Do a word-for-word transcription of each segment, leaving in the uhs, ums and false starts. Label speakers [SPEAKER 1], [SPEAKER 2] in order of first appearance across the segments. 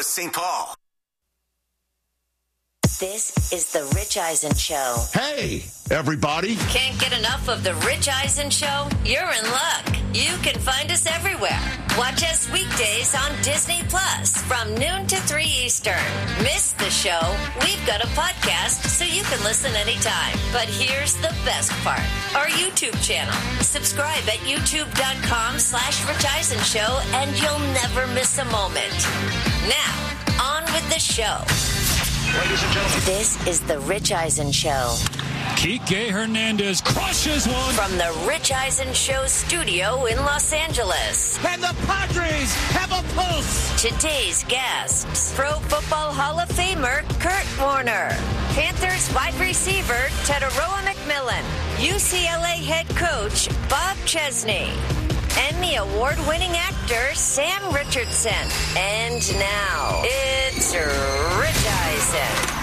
[SPEAKER 1] Louis, Saint Paul.
[SPEAKER 2] This is the Rich Eisen Show.
[SPEAKER 3] Hey, everybody.
[SPEAKER 2] Can't get enough of the Rich Eisen Show? You're in luck. You can find us everywhere. Watch us weekdays on Disney Plus from noon to three Eastern. Miss the show? We've got a podcast so you can listen anytime. But here's the best part. Our YouTube channel. Subscribe at youtube.com slash Rich Eisen Show and you'll never miss a moment. Now, on with the show.
[SPEAKER 4] Ladies and gentlemen,
[SPEAKER 2] this is the Rich Eisen Show.
[SPEAKER 5] Kike Hernandez crushes one.
[SPEAKER 2] From the Rich Eisen Show studio in Los Angeles.
[SPEAKER 6] And the Padres have a pulse.
[SPEAKER 2] Today's guests, Pro Football Hall of Famer Kurt Warner, Panthers wide receiver Teteroa McMillan, U C L A head coach Bob Chesney, Emmy Award-winning actor Sam Richardson. And now, it's Rich Eisen.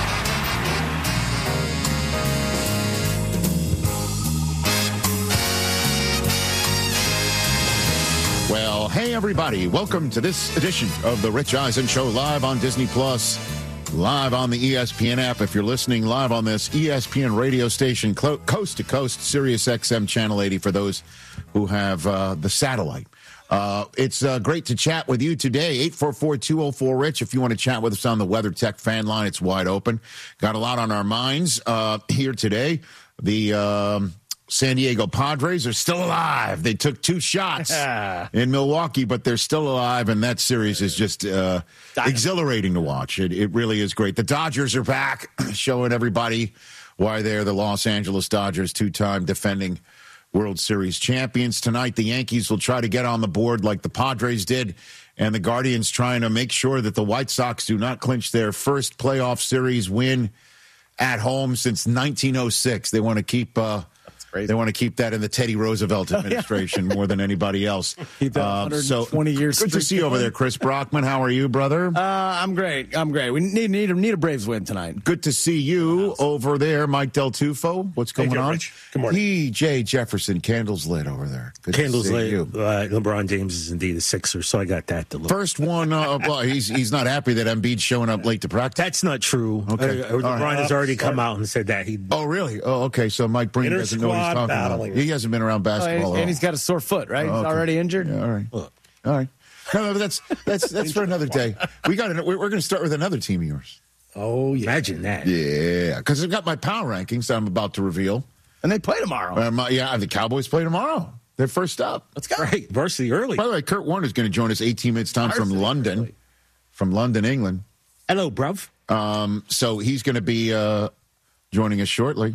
[SPEAKER 3] Well, hey, everybody. Welcome to this edition of the Rich Eisen Show, live on Disney Plus, live on the E S P N app. If you're listening live on this E S P N radio station, coast to coast, Sirius X M Channel eighty for those who have uh, the satellite. Uh, it's uh, great to chat with you today. eight four four, two oh four, RICH. If you want to chat with us on the WeatherTech fan line, it's wide open. Got a lot on our minds uh, here today. The um, San Diego Padres are still alive. They took two shots in Milwaukee, but they're still alive, and that series is just uh, exhilarating to watch. It, it really is great. The Dodgers are back, showing everybody why they're the Los Angeles Dodgers, two-time defending World Series champions. Tonight, the Yankees will try to get on the board like the Padres did, and the Guardians trying to make sure that the White Sox do not clinch their first playoff series win at home since nineteen oh six. They want to keep... Uh, They want to keep that in the Teddy Roosevelt administration more than anybody else.
[SPEAKER 6] Keep that one hundred twenty
[SPEAKER 3] so,
[SPEAKER 6] years.
[SPEAKER 3] Good to see you over there, Chris Brockman. How are you, brother?
[SPEAKER 6] Uh, I'm great. I'm great. We need need a, need a Braves win tonight.
[SPEAKER 3] Good to see you over there, Mike Del Tufo. What's going
[SPEAKER 7] you,
[SPEAKER 3] on?
[SPEAKER 7] Rich. Good morning.
[SPEAKER 3] P J Jefferson, candles lit over there. Good
[SPEAKER 7] Candles
[SPEAKER 3] to see
[SPEAKER 7] lit.
[SPEAKER 3] you.
[SPEAKER 7] Uh, LeBron James is indeed a Sixer, so I got that to look.
[SPEAKER 3] First one. Uh, well, he's he's not happy that Embiid's showing up late to practice.
[SPEAKER 7] That's not true.
[SPEAKER 3] Okay.
[SPEAKER 7] Uh, LeBron
[SPEAKER 3] right.
[SPEAKER 7] has already come out and said that he.
[SPEAKER 3] Oh, really? Oh, okay. So Mike Breen
[SPEAKER 7] Inter
[SPEAKER 3] doesn't know what he's
[SPEAKER 7] squad
[SPEAKER 3] talking
[SPEAKER 7] battling.
[SPEAKER 3] about. He hasn't been around
[SPEAKER 6] Oh,
[SPEAKER 3] basketball.
[SPEAKER 6] and, and he's got a sore foot, right?
[SPEAKER 3] Oh,
[SPEAKER 6] He's
[SPEAKER 3] okay.
[SPEAKER 6] already injured.
[SPEAKER 3] Yeah, all right.
[SPEAKER 7] Look.
[SPEAKER 3] All right. No, no, but that's that's that's for another day. We got. We're, we're going to start with another team of yours.
[SPEAKER 7] Oh, yeah. Imagine that.
[SPEAKER 3] Yeah, because I've got my power rankings that I'm about to reveal.
[SPEAKER 6] And they play tomorrow.
[SPEAKER 3] Um, yeah, the Cowboys play tomorrow. They're first up.
[SPEAKER 6] Let's go.
[SPEAKER 7] Right. Varsity early.
[SPEAKER 3] By the way, Kurt Warner's going to join us eighteen minutes time from
[SPEAKER 6] Varsity
[SPEAKER 3] London,
[SPEAKER 6] early.
[SPEAKER 3] from London, England.
[SPEAKER 7] Hello, bruv.
[SPEAKER 3] Um, so he's going to be uh, joining us shortly.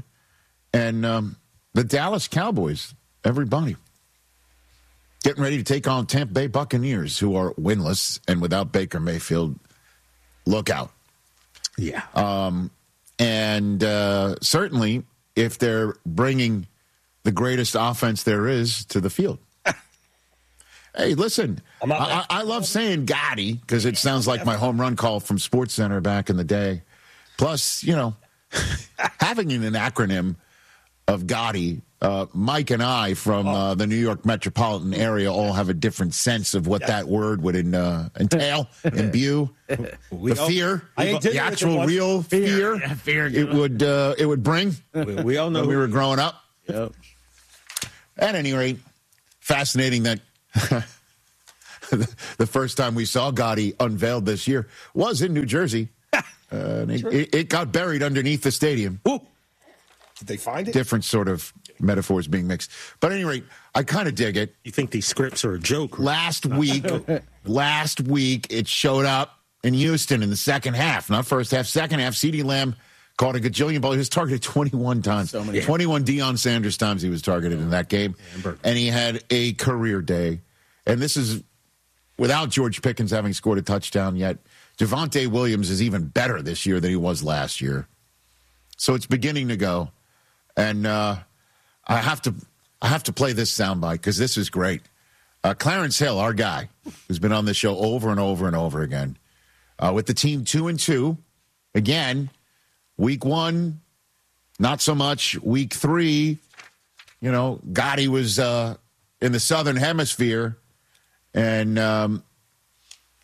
[SPEAKER 3] And um, the Dallas Cowboys, everybody, getting ready to take on Tampa Bay Buccaneers, who are winless and without Baker Mayfield. Look out.
[SPEAKER 7] Yeah.
[SPEAKER 3] Um, and uh, certainly if they're bringing the greatest offense there is to the field. Hey, listen, I, I, I love saying Gotti because it sounds like my home run call from SportsCenter back in the day. Plus, you know, having an acronym of Gotti, uh, Mike and I from uh, the New York metropolitan area all have a different sense of what yeah. that word would in, uh, entail, imbue,
[SPEAKER 7] we
[SPEAKER 3] the
[SPEAKER 7] all,
[SPEAKER 3] fear,
[SPEAKER 7] I
[SPEAKER 3] the actual real fear,
[SPEAKER 6] yeah, fear
[SPEAKER 3] it would uh, it would bring.
[SPEAKER 7] We, we all know
[SPEAKER 3] when we were growing up.
[SPEAKER 6] Yep.
[SPEAKER 3] At any rate, fascinating that the first time we saw Gotti unveiled this year was in New Jersey. Uh, and it, it, it got buried underneath the stadium.
[SPEAKER 7] Ooh. Did they find it?
[SPEAKER 3] Different sort of metaphors being mixed. But at any rate, I kind of dig it.
[SPEAKER 7] You think these scripts are a joke? Right?
[SPEAKER 3] Last week, last week, it showed up in Houston in the second half. Not first half, second half. CeeDee Lamb caught a gajillion balls. He was targeted twenty-one times.
[SPEAKER 6] So many.
[SPEAKER 3] twenty-one Deion Sanders times he was targeted in that game. And he had a career day. And this is without George Pickens having scored a touchdown yet. Javonte Williams is even better this year than he was last year. So it's beginning to go. And uh, I have to I have to play this soundbite because this is great. Uh, Clarence Hill, our guy, who's been on this show over and over and over again, uh, with the team two and two. Again, week one, not so much. Week three, you know, Gotti was uh, in the Southern Hemisphere, and um,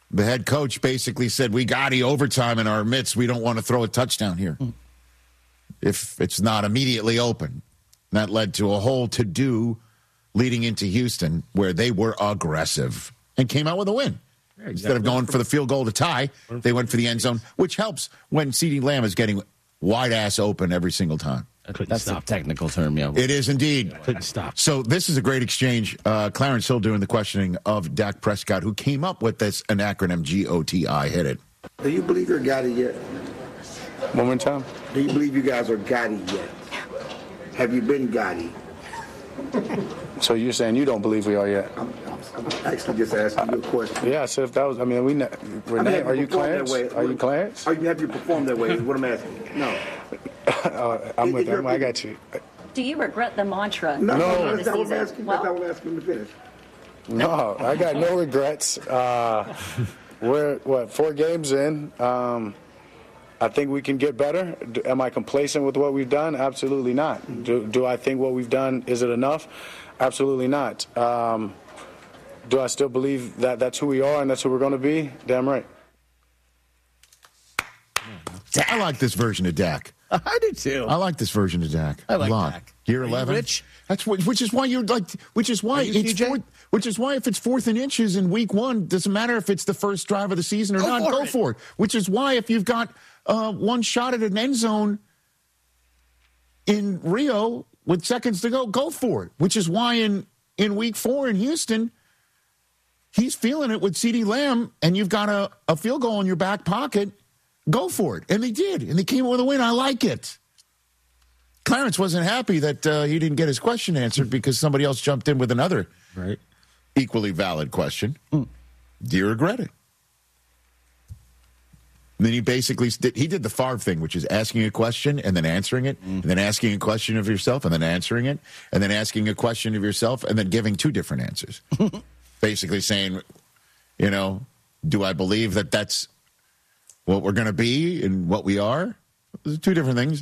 [SPEAKER 3] the head coach basically said, we got the overtime in our midst. We don't want to throw a touchdown here mm. if it's not immediately open. That led to a whole to-do leading into Houston where they were aggressive and came out with a win. Yeah, exactly. Instead of going for the field goal to tie, they went for the end zone, which helps when CeeDee Lamb is getting wide-ass open every single time.
[SPEAKER 6] That's stop. a technical term, yeah.
[SPEAKER 3] It is indeed.
[SPEAKER 6] Couldn't stop.
[SPEAKER 3] So this is a great exchange. Uh, Clarence Hill doing the questioning of Dak Prescott, who came up with this an acronym G O T I. Hit it.
[SPEAKER 1] Do you believe you're Gotti yet?
[SPEAKER 8] One more time.
[SPEAKER 1] Do you believe you guys are Gotti yet? Have you been Gotti?
[SPEAKER 8] So you're saying you don't believe we are yet?
[SPEAKER 1] I'm, I'm actually just asking you a question.
[SPEAKER 8] Yeah, so if that was, I mean, we, Renee, I mean, are you Clarence? Are you Clarence?
[SPEAKER 1] Are you, have you performed that way is what I'm asking. No.
[SPEAKER 8] uh, I'm with him. I got you.
[SPEAKER 9] Do you regret the mantra?
[SPEAKER 1] No,
[SPEAKER 8] no.
[SPEAKER 1] no, that's not what I'm asking. Well, that's not what I'm asking to finish.
[SPEAKER 8] No, I got no regrets. Uh, we're, what, four games in. Um, I think we can get better. Am I complacent with what we've done? Absolutely not. Do, do I think what we've done, is it enough? Absolutely not. Um, do I still believe that that's who we are and that's who we're going to be? Damn right.
[SPEAKER 3] I like this version of Dak.
[SPEAKER 6] I do too.
[SPEAKER 3] I like this version of Dak.
[SPEAKER 6] I like
[SPEAKER 3] a lot.
[SPEAKER 6] Dak.
[SPEAKER 3] Year eleven.
[SPEAKER 6] Rich?
[SPEAKER 3] That's what, which is why you're like. Which is why it's fourth, which is why if it's fourth and inches in week one, doesn't matter if it's the first drive of the season or
[SPEAKER 6] go
[SPEAKER 3] not.
[SPEAKER 6] For
[SPEAKER 3] go
[SPEAKER 6] it.
[SPEAKER 3] for it. Which is why if you've got uh, one shot at an end zone in Rio with seconds to go, go for it. Which is why in in week four in Houston, he's feeling it with CeeDee Lamb, and you've got a, a field goal in your back pocket. Go for it. And they did. And they came with a win. I like it. Clarence wasn't happy that uh, he didn't get his question answered because somebody else jumped in with another
[SPEAKER 6] right.
[SPEAKER 3] equally valid question. Mm. Do you regret it? And then he basically did, he did the Favre thing, which is asking a question and then answering it, mm. and then asking a question of yourself and then answering it, and then asking a question of yourself and then giving two different answers. Basically saying, you know, do I believe that that's what we're going to be and what we are? Those are two different things.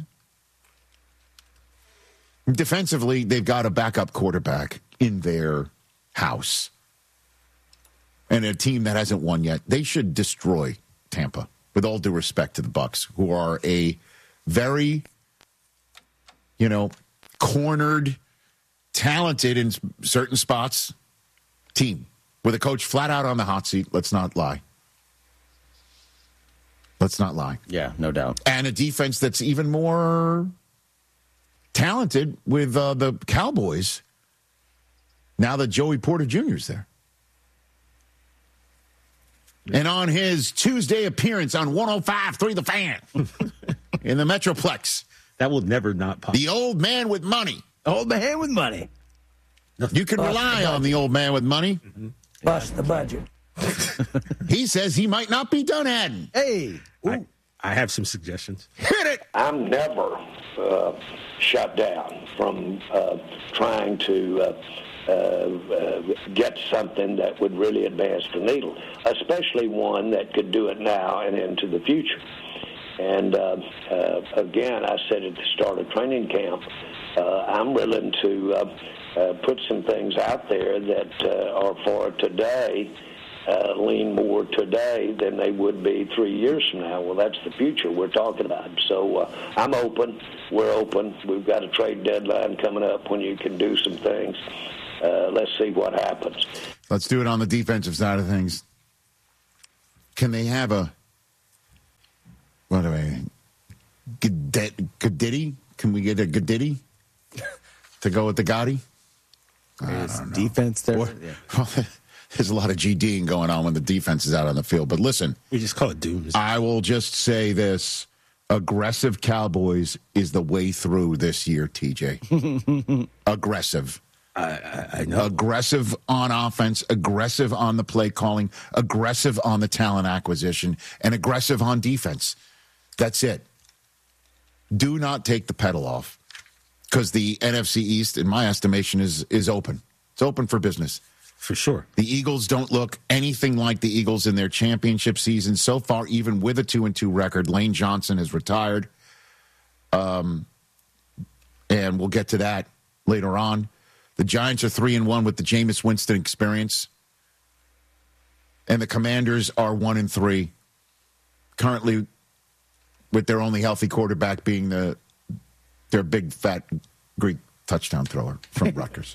[SPEAKER 3] Defensively, they've got a backup quarterback in their house and a team that hasn't won yet. They should destroy Tampa, with all due respect to the Bucs, who are a very, you know, cornered, talented in certain spots team with a coach flat out on the hot seat. Let's not lie. Let's not lie.
[SPEAKER 6] Yeah, no doubt.
[SPEAKER 3] And a defense that's even more talented with uh, the Cowboys now that Joey Porter Junior is there. And on his Tuesday appearance on one oh five point three The Fan in the Metroplex.
[SPEAKER 7] That will never not pop.
[SPEAKER 3] The old man with money.
[SPEAKER 6] Old man with money.
[SPEAKER 3] You can
[SPEAKER 6] Bust
[SPEAKER 3] rely
[SPEAKER 6] the
[SPEAKER 3] on the old man with money.
[SPEAKER 6] Mm-hmm. Bust the budget.
[SPEAKER 3] He says he might not be done adding.
[SPEAKER 6] Hey.
[SPEAKER 7] I, I have some suggestions.
[SPEAKER 3] Hit it.
[SPEAKER 10] I'm never uh, shut down from uh, trying to uh, uh, uh, get something that would really advance the needle, especially one that could do it now and into the future. And uh, uh, again, I said at the start of training camp, uh, I'm willing to uh, uh, put some things out there that uh, are for today. Uh, lean more today than they would be three years from now. Well, that's the future we're talking about. So uh, I'm open. We're open. We've got a trade deadline coming up when you can do some things. Uh, let's see what happens.
[SPEAKER 3] Let's do it on the defensive side of things. Can they have a, what do I, Gadiddy? Can we get a Gadiddy to go with the Gotti?
[SPEAKER 6] There's defense there.
[SPEAKER 3] Or, yeah. Well, there's a lot of GDing going on when the defense is out on the field. But listen.
[SPEAKER 7] We just call it dooms.
[SPEAKER 3] I will just say this. Aggressive Cowboys is the way through this year, T J. Aggressive.
[SPEAKER 7] I, I, I know.
[SPEAKER 3] Aggressive on offense, aggressive on the play calling, aggressive on the talent acquisition, and aggressive on defense. That's it. Do not take the pedal off because the N F C East, in my estimation, is is open. It's open for business.
[SPEAKER 7] For sure.
[SPEAKER 3] The Eagles don't look anything like the Eagles in their championship season so far, even with a two and two record. Lane Johnson has retired. Um, and we'll get to that later on. The Giants are three and one with the Jameis Winston experience. And the Commanders are one and three, currently with their only healthy quarterback being the their big fat Greek touchdown thrower from Rutgers.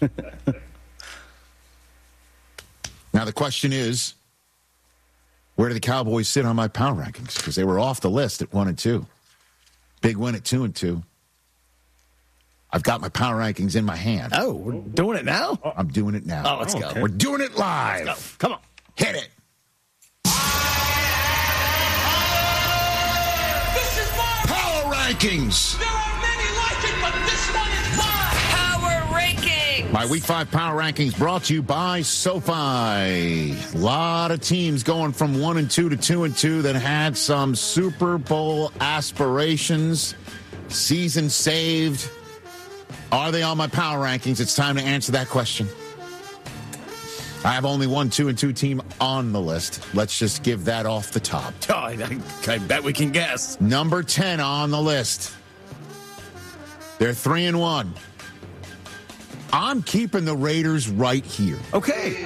[SPEAKER 3] Now the question is, where do the Cowboys sit on my power rankings? Because they were off the list at one and two. Big win at two and two. I've got my power rankings in my hand.
[SPEAKER 6] Oh, we're doing it now?
[SPEAKER 3] I'm doing it now.
[SPEAKER 6] Oh, let's go.
[SPEAKER 3] We're doing it live.
[SPEAKER 6] Let's go. Come on.
[SPEAKER 3] Hit it.
[SPEAKER 4] This is mine.
[SPEAKER 3] Power rankings.
[SPEAKER 4] There are many like it, but this one is mine.
[SPEAKER 2] Power Rankings.
[SPEAKER 3] My Week five Power Rankings brought to you by SoFi. A lot of teams going from one and two to two and two that had some Super Bowl aspirations. Season saved. Are they on my Power Rankings? It's time to answer that question. I have only one two and two team on the list. Let's just give that off the top.
[SPEAKER 6] Oh, I, I bet we can guess.
[SPEAKER 3] Number ten on the list. They're three and one. I'm keeping the Raiders right here.
[SPEAKER 6] Okay.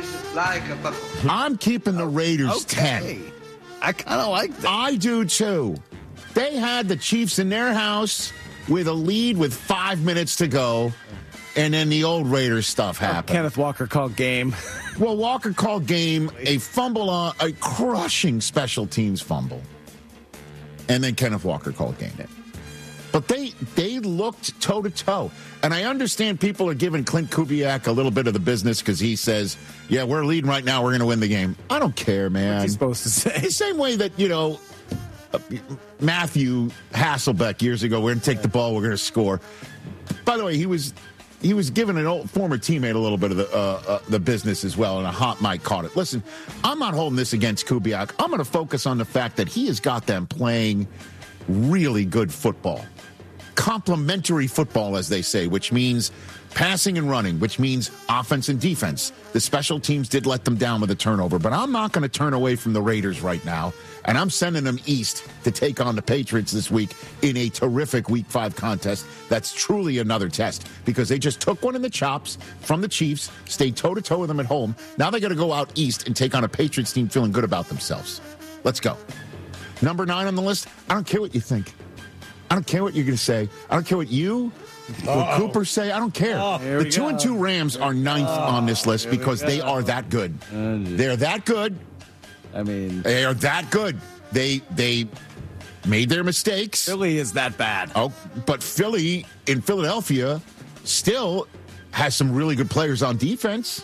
[SPEAKER 3] I'm keeping the Raiders
[SPEAKER 6] Okay.
[SPEAKER 3] ten.
[SPEAKER 6] I kind of like that.
[SPEAKER 3] I do too. They had the Chiefs in their house with a lead with five minutes to go, and then the old Raiders stuff happened.
[SPEAKER 6] Kenneth Walker called game.
[SPEAKER 3] Well, Walker called game, a fumble, on, a crushing special teams fumble, and then Kenneth Walker called game. But they they looked toe-to-toe. And I understand people are giving Clint Kubiak a little bit of the business because he says, yeah, we're leading right now, we're going to win the game. I don't care, man.
[SPEAKER 6] What's he supposed to say?
[SPEAKER 3] The same way that, you know, uh, Matthew Hasselbeck years ago, we're going to take the ball, we're going to score. By the way, he was he was giving an old former teammate a little bit of the uh, uh, the business as well, and a hot mic caught it. Listen, I'm not holding this against Kubiak. I'm going to focus on the fact that he has got them playing really good football. Complementary football, as they say, which means passing and running, which means offense and defense. The special teams did let them down with a turnover, but I'm not going to turn away from the Raiders right now, and I'm sending them east to take on the Patriots this week in a terrific Week five contest. That's truly another test because they just took one in the chops from the Chiefs, stayed toe-to-toe with them at home. Now they got to go out east and take on a Patriots team feeling good about themselves. Let's go. Number nine on the list, I don't care what you think. I don't care what you're going to say. I don't care what you or Uh-oh. Cooper say. I don't care. Oh, the two go. and two Rams are ninth oh, on this list because they are that good. Uh, They're that good.
[SPEAKER 6] I mean,
[SPEAKER 3] they are that good. They they made their mistakes.
[SPEAKER 6] Philly is that bad.
[SPEAKER 3] Oh, but Philly in Philadelphia still has some really good players on defense.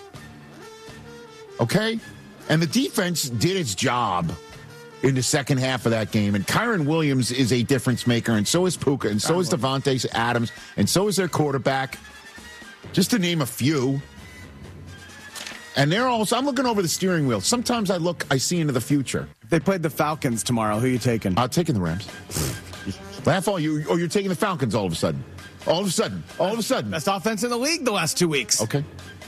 [SPEAKER 3] Okay, and the defense did its job in the second half of that game. And Kyron Williams is a difference maker, and so is Puka, and so is Devontae Adams, and so is their quarterback, just to name a few. And they're also, I'm looking over the steering wheel. Sometimes I look, I see into the future.
[SPEAKER 6] If they played the Falcons tomorrow, who are you taking?
[SPEAKER 3] I'm taking the Rams. Laugh all you, or you're taking the Falcons all of a sudden. All of a sudden. All of a sudden.
[SPEAKER 6] Best offense in the league the last two weeks.
[SPEAKER 3] Okay.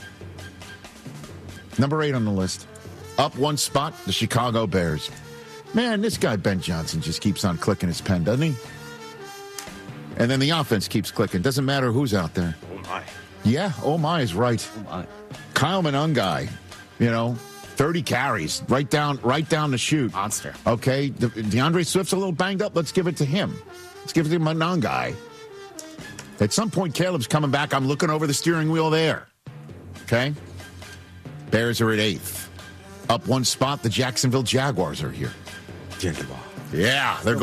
[SPEAKER 3] Number eight on the list. Up one spot, the Chicago Bears. Man, this guy, Ben Johnson, just keeps on clicking his pen, doesn't he? And then the offense keeps clicking. Doesn't matter who's out there.
[SPEAKER 7] Oh, my.
[SPEAKER 3] Yeah, oh, my is right.
[SPEAKER 6] Oh, my.
[SPEAKER 3] Kyle Monangai, you know, thirty carries, right down right down the chute.
[SPEAKER 6] Monster.
[SPEAKER 3] Okay, De- DeAndre Swift's a little banged up. Let's give it to him. Let's give it to Monangai. At some point, Caleb's coming back. I'm looking over the steering wheel there. Okay? Bears are at eighth. Up one spot, the Jacksonville Jaguars are here. Yeah, they're going.